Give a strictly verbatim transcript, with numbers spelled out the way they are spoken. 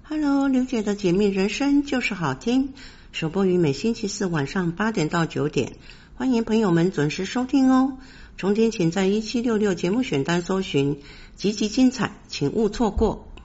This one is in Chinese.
Hello， 刘姐的解密人生就是好听，首播于每星期四晚上八点到九点，欢迎朋友们准时收听哦。重点请在一七六六节目选单搜寻，集集精彩，请勿错过。